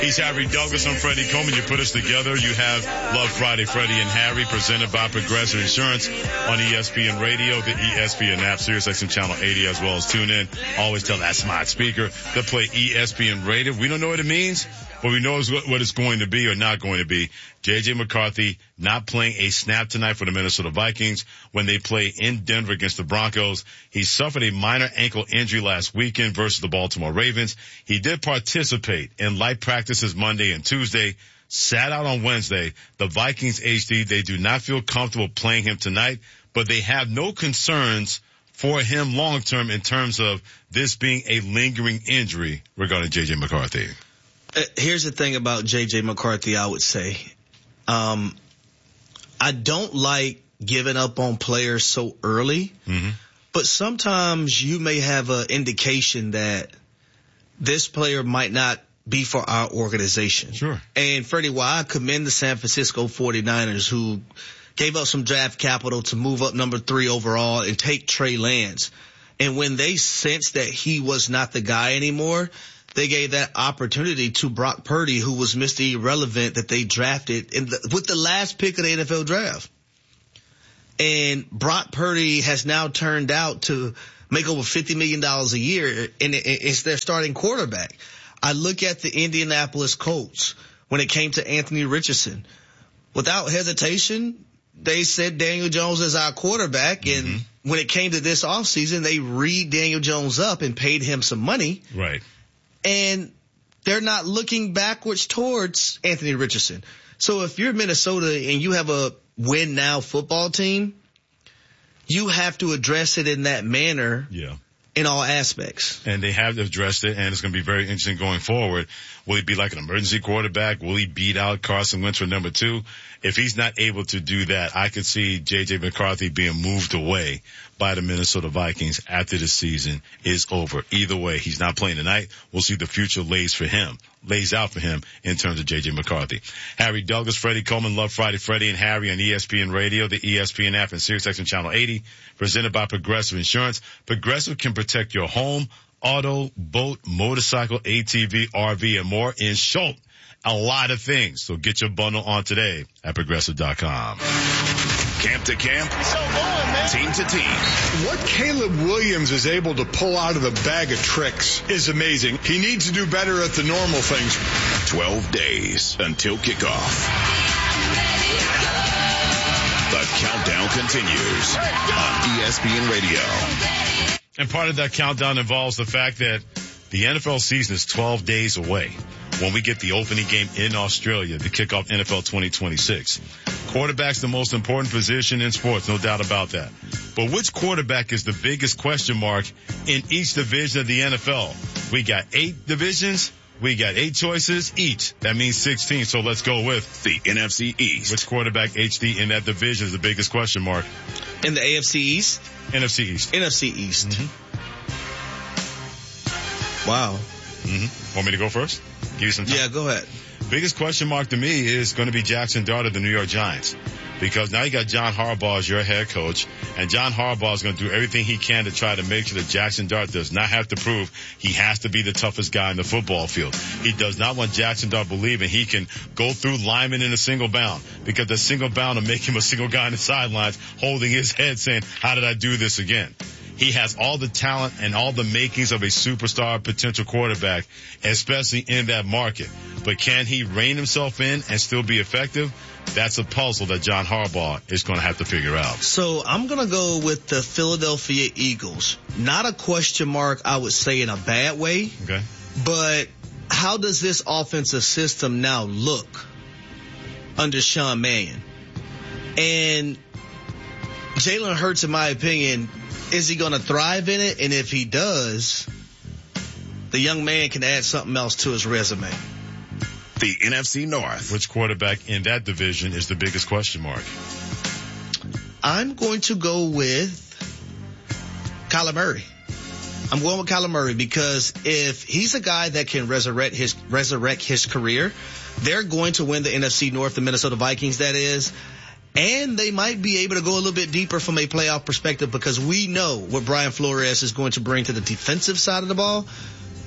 He's Harry Douglas. I'm Freddie Coleman. You put us together. You have Love Friday, Freddie and Harry, presented by Progressive Insurance on ESPN Radio, the ESPN app, SiriusXM Channel 80, as well as TuneIn. Always tell that smart speaker to play ESPN Radio. We don't know what it means, but we know what it's going to be or not going to be. J.J. McCarthy not playing a snap tonight for the Minnesota Vikings when they play in Denver against the Broncos. He suffered a minor ankle injury last weekend versus the Baltimore Ravens. He did participate in light practices Monday and Tuesday, sat out on Wednesday. The Vikings, HD, they do not feel comfortable playing him tonight, but they have no concerns for him long term in terms of this being a lingering injury regarding J.J. McCarthy. Here's the thing about J.J. McCarthy, I would say. I don't like giving up on players so early, but sometimes you may have an indication that this player might not be for our organization. Sure. And Freddie, while I commend the San Francisco 49ers who gave up some draft capital to move up number 3 overall and take Trey Lance, and when they sensed that he was not the guy anymore, they gave that opportunity to Brock Purdy, who was Mr. Irrelevant that they drafted with the last pick of the NFL draft. And Brock Purdy has now turned out to make over $50 million a year, and it's their starting quarterback. I look at the Indianapolis Colts when it came to Anthony Richardson. Without hesitation, they said Daniel Jones is our quarterback, and when it came to this offseason, they re-Daniel Jones up and paid him some money. Right. And they're not looking backwards towards Anthony Richardson. So if you're Minnesota and you have a win now football team, you have to address it in that manner. Yeah. In all aspects. And they have addressed it, and it's going to be very interesting going forward. Will he be like an emergency quarterback? Will he beat out Carson Wentz for number 2? If he's not able to do that, I could see J.J. McCarthy being moved away by the Minnesota Vikings after the season is over. Either way, he's not playing tonight. We'll see the future lays out for him in terms of J.J. McCarthy. Harry Douglas, Freddie Coleman, Love Friday, Freddie and Harry on ESPN Radio, the ESPN app, and SiriusXM Channel 80, presented by Progressive Insurance. Progressive can protect your home, auto, boat, motorcycle, ATV, RV, and more. In short, a lot of things. So get your bundle on today at Progressive.com. Camp to camp, team to team. What Caleb Williams is able to pull out of the bag of tricks is amazing. He needs to do better at the normal things. 12 days until kickoff. The countdown continues on ESPN Radio. And part of that countdown involves the fact that the NFL season is 12 days away when we get the opening game in Australia to kick off NFL 2026. Quarterback's the most important position in sports, no doubt about that. But which quarterback is the biggest question mark in each division of the NFL? We got 8 divisions. We got 8 choices each. That means 16. So let's go with the NFC East. Which quarterback, HD, in that division is the biggest question mark? In the AFC East? NFC East. NFC East. Wow. Want me to go first? Give you some time. Yeah, go ahead. Biggest question mark to me is going to be Jackson Dart of the New York Giants. Because now you got John Harbaugh as your head coach, and John Harbaugh is going to do everything he can to try to make sure that Jackson Dart does not have to prove he has to be the toughest guy in the football field. He does not want Jackson Dart believing he can go through linemen in a single bound, because the single bound will make him a single guy on the sidelines holding his head saying, how did I do this again? He has all the talent and all the makings of a superstar potential quarterback, especially in that market. But can he rein himself in and still be effective? That's a puzzle that John Harbaugh is going to have to figure out. So I'm going to go with the Philadelphia Eagles. Not a question mark, I would say, in a bad way. Okay. But how does this offensive system now look under Sean Mannion? And Jalen Hurts, in my opinion, is he going to thrive in it? And if he does, the young man can add something else to his resume. The NFC North. Which quarterback in that division is the biggest question mark? I'm going to go with Kyler Murray. I'm going with Kyler Murray because if he's a guy that can resurrect his career, they're going to win the NFC North, the Minnesota Vikings, that is. And they might be able to go a little bit deeper from a playoff perspective because we know what Brian Flores is going to bring to the defensive side of the ball.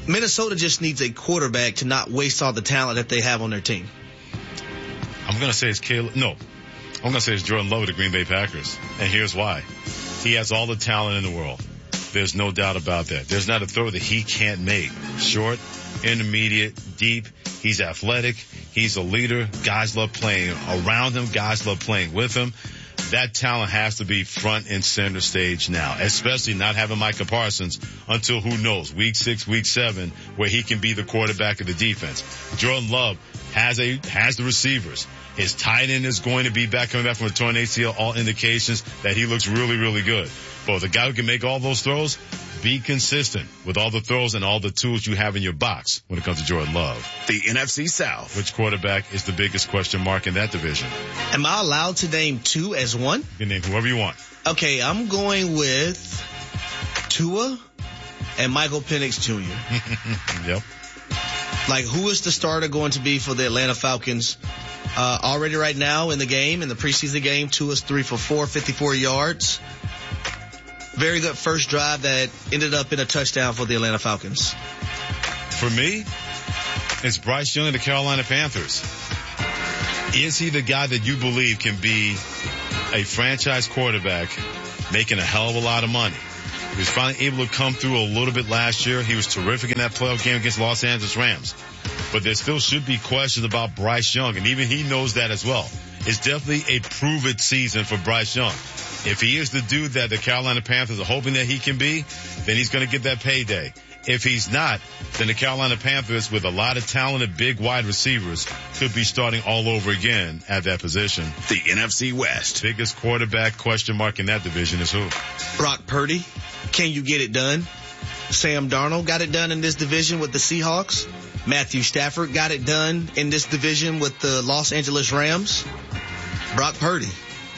Minnesota just needs a quarterback to not waste all the talent that they have on their team. I'm going to say it's Caleb. No. I'm going to say it's Jordan Love of the Green Bay Packers. And here's why. He has all the talent in the world. There's no doubt about that. There's not a throw that he can't make. Short, intermediate, deep. He's athletic. He's a leader. Guys love playing around him. Guys love playing with him. That talent has to be front and center stage now, especially not having Micah Parsons until who knows, week 6, week 7, where he can be the quarterback of the defense. Jordan Love has the receivers. His tight end is going to be coming back from a torn ACL, all indications that he looks really, really good. But the guy who can make all those throws, be consistent with all the throws and all the tools you have in your box when it comes to Jordan Love. The NFC South. Which quarterback is the biggest question mark in that division? Am I allowed to name two as one? You can name whoever you want. Okay, I'm going with Tua and Michael Penix Jr. Yep. Like, who is the starter going to be for the Atlanta Falcons? Already right now in the preseason game, Tua's 3 for 4, 54 yards. Very good first drive that ended up in a touchdown for the Atlanta Falcons. For me, it's Bryce Young of the Carolina Panthers. Is he the guy that you believe can be a franchise quarterback making a hell of a lot of money? He was finally able to come through a little bit last year. He was terrific in that playoff game against Los Angeles Rams. But there still should be questions about Bryce Young, and even he knows that as well. It's definitely a prove-it season for Bryce Young. If he is the dude that the Carolina Panthers are hoping that he can be, then he's going to get that payday. If he's not, then the Carolina Panthers, with a lot of talented big wide receivers, could be starting all over again at that position. The NFC West. Biggest quarterback question mark in that division is who? Brock Purdy. Can you get it done? Sam Darnold got it done in this division with the Seahawks. Matthew Stafford got it done in this division with the Los Angeles Rams. Brock Purdy.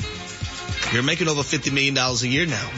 You're making over $50 million a year now.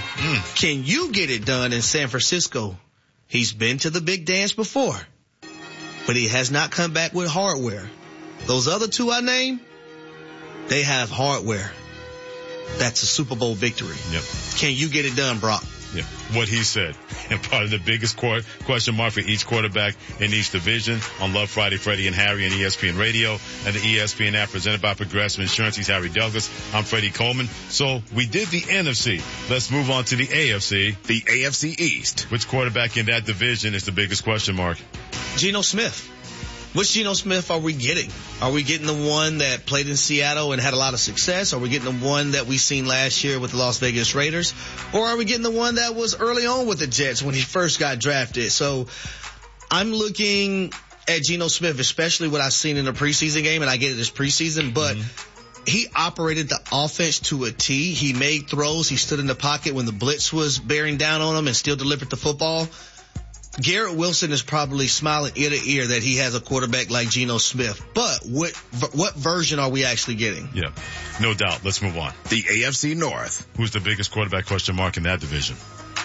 Can you get it done in San Francisco? He's been to the big dance before, but he has not come back with hardware. Those other two I named, they have hardware. That's a Super Bowl victory. Yep. Can you get it done, Brock? Yeah, what he said. And part of the biggest question mark for each quarterback in each division on Love Friday, Freddie and Harry and ESPN Radio and the ESPN app presented by Progressive Insurance. He's Harry Douglas. I'm Freddie Coleman. So we did the NFC. Let's move on to the AFC. The AFC East. Which quarterback in that division is the biggest question mark? Geno Smith. Which Geno Smith are we getting? Are we getting the one that played in Seattle and had a lot of success? Are we getting the one that we seen last year with the Las Vegas Raiders? Or are we getting the one that was early on with the Jets when he first got drafted? So I'm looking at Geno Smith, especially what I've seen in the preseason game, and I get it as preseason, but he operated the offense to a T. He made throws. He stood in the pocket when the blitz was bearing down on him and still delivered the football. Garrett Wilson is probably smiling ear to ear that he has a quarterback like Geno Smith. But what version are we actually getting? Yeah, no doubt. Let's move on. The AFC North. Who's the biggest quarterback question mark in that division?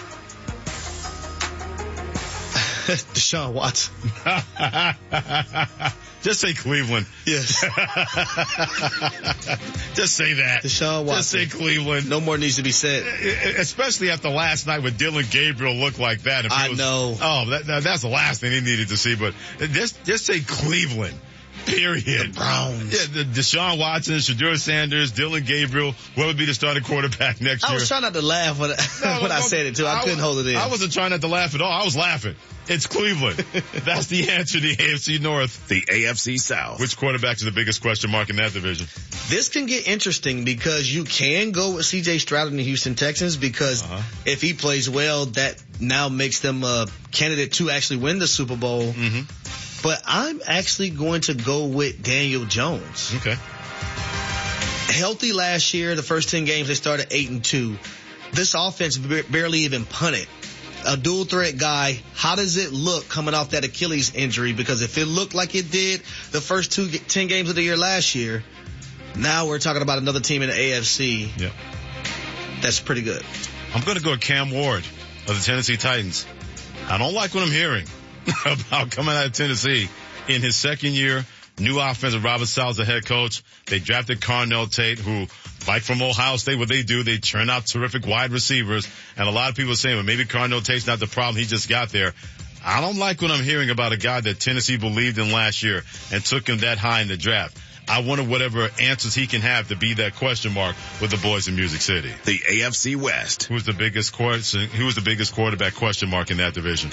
Deshaun Watson. Just say Cleveland. Yes. Just say that. Deshaun Watson. Just say Cleveland. No more needs to be said. Especially after last night when Dylan Gabriel looked like that. I know. Oh, that's the last thing he needed to see. But just say Cleveland. Period. The Browns. Yeah, Deshaun Watson, Shedeur Sanders, Dylan Gabriel. What would be the starting quarterback next year? I was trying not to laugh when I said it too. I couldn't hold it in. I wasn't trying not to laugh at all. I was laughing. It's Cleveland. That's the answer to the AFC North. The AFC South. Which quarterback is the biggest question mark in that division? This can get interesting because you can go with C.J. Stroud and the Houston Texans because if he plays well, that now makes them a candidate to actually win the Super Bowl. But I'm actually going to go with Daniel Jones. Okay. Healthy last year, the first 10 games, they started 8-2. This offense barely even punted. A dual threat guy, how does it look coming off that Achilles injury? Because if it looked like it did the first 10 games of the year last year, now we're talking about another team in the AFC. Yep. That's pretty good. I'm going to go with Cam Ward of the Tennessee Titans. I don't like what I'm hearing about coming out of Tennessee in his second year. New offensive, Robert Saleh's the head coach. They drafted Carnell Tate, who, like from Ohio State, what they do, they churn out terrific wide receivers. And a lot of people are saying, well, maybe Carnell Tate's not the problem. He just got there. I don't like what I'm hearing about a guy that Tennessee believed in last year and took him that high in the draft. I wonder whatever answers he can have to be that question mark with the boys in Music City. The AFC West. Who was the biggest quarterback question mark in that division?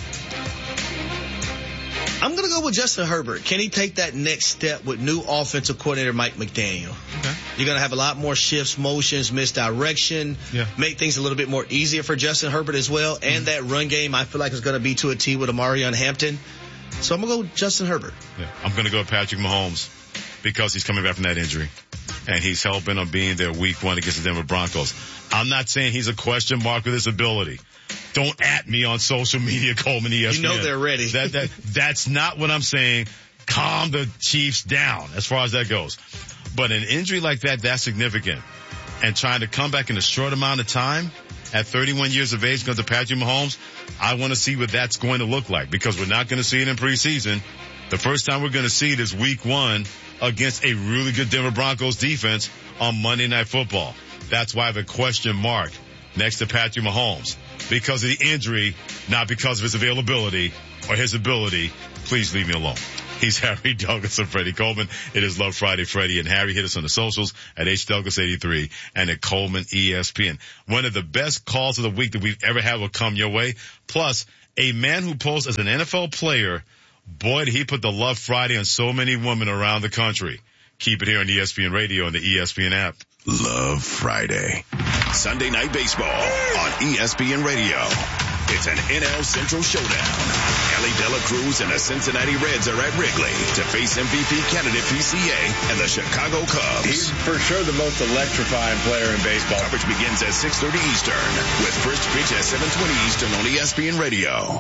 I'm going to go with Justin Herbert. Can he take that next step with new offensive coordinator Mike McDaniel? Okay. You're going to have a lot more shifts, motions, misdirection, make things a little bit more easier for Justin Herbert as well. And that run game, I feel like is going to be to a T with Amarion Hampton. So I'm going to go with Justin Herbert. Yeah. I'm going to go with Patrick Mahomes because he's coming back from that injury. And he's hell-bent on being there week 1 against the Denver Broncos. I'm not saying he's a question mark with his ability. Don't at me on social media, Coleman, ESPN. You know they're ready. That's not what I'm saying. Calm the Chiefs down as far as that goes. But an injury like that, that's significant. And trying to come back in a short amount of time at 31 years of age because of Patrick Mahomes, I want to see what that's going to look like because we're not going to see it in preseason. The first time we're going to see it is week 1 against a really good Denver Broncos defense on Monday Night Football. That's why I have a question mark next to Patrick Mahomes. Because of the injury, not because of his availability or his ability. Please leave me alone. He's Harry Douglas and Freddie Coleman. It is Love Friday, Freddie and Harry. Hit us on the socials at HDouglas83 and at Coleman ESPN. One of the best calls of the week that we've ever had will come your way. Plus, a man who posed as an NFL player. Boy, did he put the Love Friday on so many women around the country. Keep it here on ESPN Radio and the ESPN app. Love Friday. Sunday Night Baseball on ESPN Radio. It's an NL Central showdown. Ellie De La Cruz and the Cincinnati Reds are at Wrigley to face MVP candidate PCA and the Chicago Cubs. He's for sure the most electrifying player in baseball. Coverage begins at 6:30 Eastern with first pitch at 7:20 Eastern on ESPN Radio.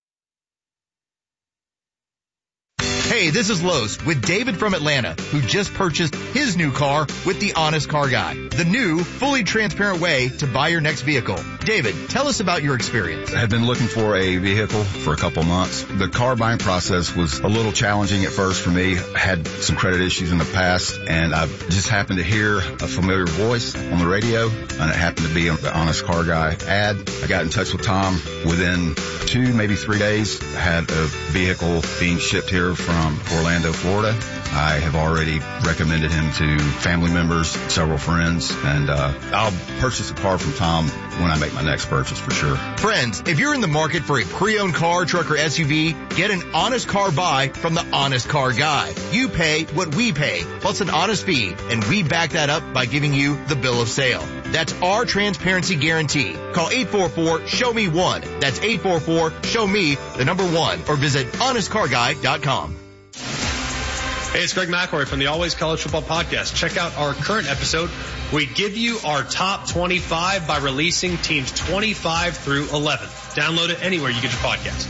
Hey, this is Los with David from Atlanta, who just purchased his new car with the Honest Car Guy, the new, fully transparent way to buy your next vehicle. David, tell us about your experience. I had been looking for a vehicle for a couple months. The car buying process was a little challenging at first for me. I had some credit issues in the past, and I just happened to hear a familiar voice on the radio, and it happened to be the Honest Car Guy ad. I got in touch with Tom. Within 2, maybe 3 days, I had a vehicle being shipped here from Orlando, Florida. I have already recommended him to family members, several friends, and I'll purchase a car from Tom when I make my next purchase for sure. Friends, if you're in the market for a pre-owned car, truck, or SUV, get an honest car buy from the Honest Car Guy. You pay what we pay, plus an honest fee, and we back that up by giving you the bill of sale. That's our transparency guarantee. Call 844-SHOW-ME-1. That's 844-SHOW-ME1, or visit honestcarguy.com. Hey, it's Greg McElroy from the Always College Football Podcast. Check out our current episode. We give you our top 25 by releasing teams 25 through 11. Download it anywhere you get your podcast.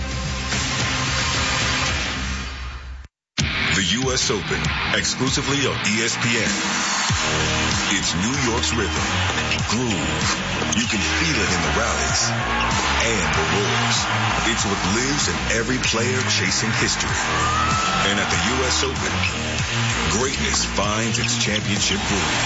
The U.S. Open, exclusively on ESPN. It's New York's rhythm, groove. You can feel it in the rallies and the roars. It's what lives in every player chasing history. And at the U.S. Open, greatness finds its championship groove.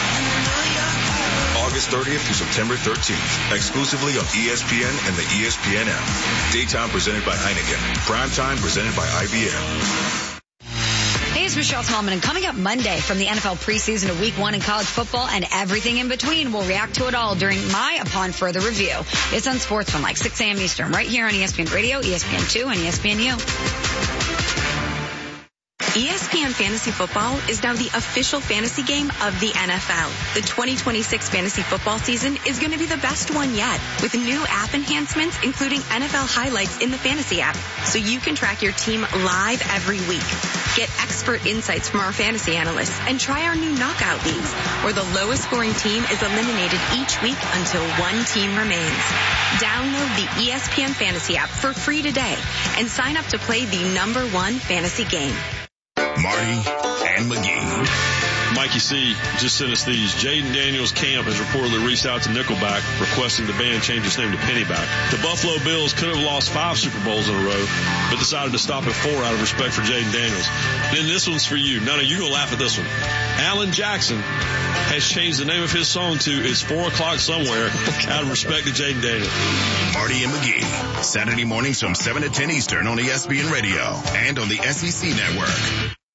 August 30th through September 13th, exclusively on ESPN and the ESPN app. Daytime presented by Heineken. Primetime presented by IBM. Hey, it's Michelle Smallman, and coming up Monday from the NFL preseason to Week 1 in college football and everything in between, we'll react to it all during my Upon Further Review. It's on Sports from like 6 a.m. Eastern, right here on ESPN Radio, ESPN2, and ESPNU. ESPN Fantasy Football is now the official fantasy game of the NFL. The 2026 fantasy football season is going to be the best one yet, with new app enhancements, including NFL highlights in the fantasy app, so you can track your team live every week. Get expert insights from our fantasy analysts and try our new knockout leagues, where the lowest scoring team is eliminated each week until one team remains. Download the ESPN Fantasy app for free today and sign up to play the #1 fantasy game. Marty and McGee. Mikey C. just sent us these. Jaden Daniels Camp has reportedly reached out to Nickelback requesting the band change its name to Pennyback. The Buffalo Bills could have lost 5 Super Bowls in a row, but decided to stop at 4 out of respect for Jaden Daniels. Then this one's for you. None of you gonna laugh at this one. Alan Jackson has changed the name of his song to It's 4 O'Clock Somewhere out of respect to Jaden Daniels. Marty and McGee, Saturday mornings from 7 to 10 Eastern on ESPN Radio and on the SEC Network.